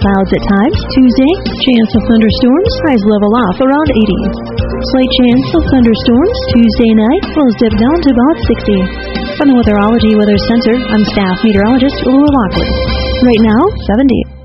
clouds at times. Tuesday, chance of thunderstorms. Highs level off around 80. Slight chance of thunderstorms. Tuesday night, lows dip down to about 60. From the Weatherology Weather Center, I'm staff meteorologist Laura Lockley. Right now, 70.